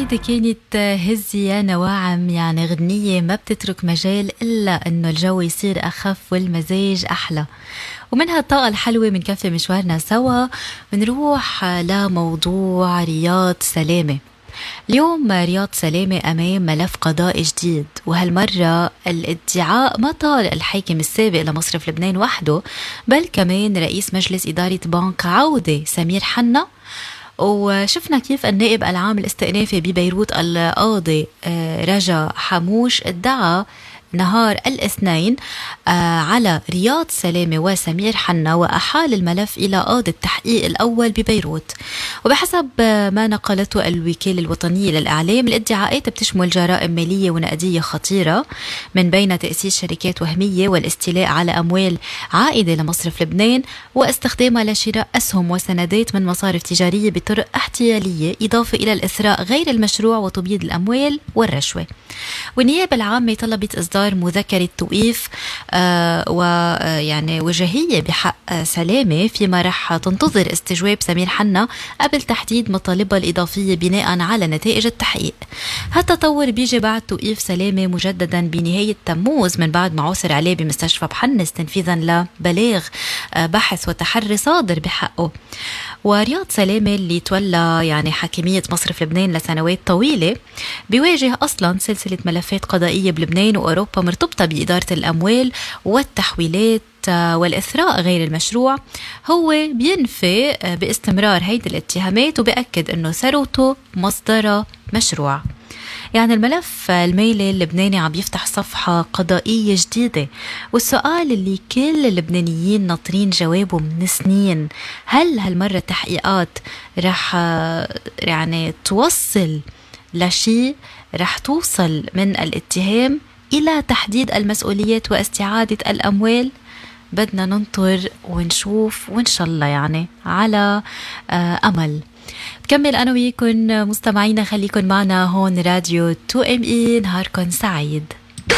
هيدي كانت هزي يا نواعم، يعني غنية ما بتترك مجال إلا إنه الجو يصير أخف والمزاج أحلى. ومن هالطاقة الحلوة منكفي مشوارنا سوا منروح لموضوع رياض سلامة. اليوم رياض سلامة أمام ملف قضائي جديد، وهالمرة الادعاء ما طال الحاكم السابق لمصرف لبنان وحده، بل كمان رئيس مجلس إدارة بنك عودة سمير حنا. وشفنا كيف النائب العام الاستئنافي ببيروت القاضي رجا حموش ادعى نهار الاثنين على رياض سلامة وسمير حنا، وأحال الملف إلى قاضي التحقيق الأول ببيروت. وبحسب ما نقلته الوكالة الوطنية للإعلام، الادعاءات بتشمل جرائم مالية ونقدية خطيرة، من بين تأسيس شركات وهمية والاستيلاء على أموال عائدة لمصرف لبنان واستخدامها لشراء أسهم وسندات من مصارف تجارية بطرق احتيالية، إضافة إلى الإثراء غير المشروع وتبييض الأموال والرشوة. والنيابة العامة طلبت إصدار مذكرة توقيف ويعني وجهية بحق سلامة، فيما رح تنتظر استجواب سمير حنا قبل تحديد مطالبها الإضافية بناء على نتائج التحقيق. هالتطور بيجي بعد توقيف سلامة مجددا بنهاية تموز، من بعد ما عثر عليه بمستشفى بحنس تنفيذا لبلاغ بحث وتحري صادر بحقه. ورياض سلامة اللي تولى يعني حاكمية مصرف لبنان لسنوات طويلة بيواجه أصلا سلسلة ملفات قضائية بلبنان وأوروبا مرتبطة بإدارة الأموال والتحويلات والإثراء غير المشروع. هو بينفي باستمرار هيدي الاتهامات وبيأكد أنه ثروته مصدر مشروع. يعني الملف المالي اللبناني عم يفتح صفحة قضائية جديدة، والسؤال اللي كل اللبنانيين ناطرين جوابه من سنين، هل هالمرة التحقيقات رح يعني توصل لشيء، رح توصل من الاتهام إلى تحديد المسؤوليات واستعادة الأموال؟ بدنا ننطر ونشوف، وإن شاء الله يعني على أمل. بكمل أنا وياكن مستمعينا، خليكن معنا هون راديو 2ME. نهاركن سعيد.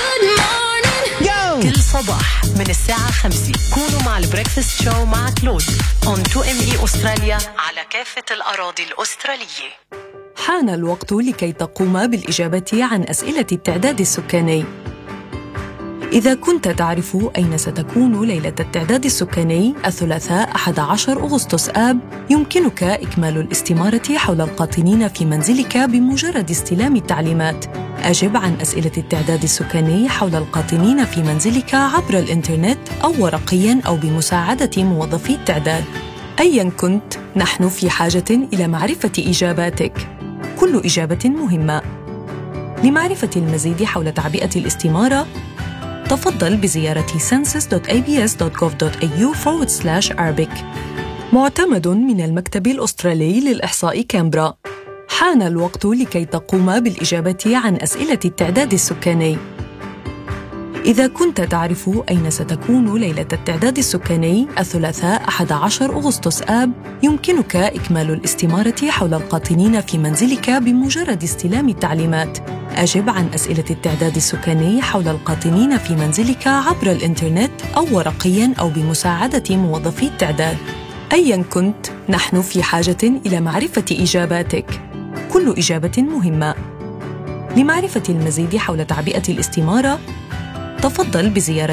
كل صباح من الساعة 5 كونوا مع البريكفاست شو مع كلود on 2ME أستراليا على كافة الأراضي الأسترالية. حان الوقت لكي تقوم بالإجابة عن أسئلة التعداد السكاني. إذا كنت تعرف أين ستكون ليلة التعداد السكاني الثلاثاء 11 أغسطس آب، يمكنك إكمال الاستمارة حول القاطنين في منزلك بمجرد استلام التعليمات. أجب عن أسئلة التعداد السكاني حول القاطنين في منزلك عبر الإنترنت أو ورقياً أو بمساعدة موظفي التعداد. أياً كنت، نحن في حاجة إلى معرفة إجاباتك. كل إجابة مهمة. لمعرفة المزيد حول تعبئة الاستمارة، تفضل بزيارة census.abs.gov.au/Arabic. معتمد من المكتب الأسترالي للإحصاء كامبرا. حان الوقت لكي تقوم بالإجابة عن أسئلة التعداد السكاني. إذا كنت تعرف أين ستكون ليلة التعداد السكاني الثلاثاء 11 أغسطس آب، يمكنك إكمال الاستمارة حول القاطنين في منزلك بمجرد استلام التعليمات. أجب عن أسئلة التعداد السكاني حول القاطنين في منزلك عبر الإنترنت أو ورقياً أو بمساعدة موظفي التعداد. أياً كنت، نحن في حاجة إلى معرفة إجاباتك. كل إجابة مهمة. لمعرفة المزيد حول تعبئة الاستمارة، تفضل بزيارة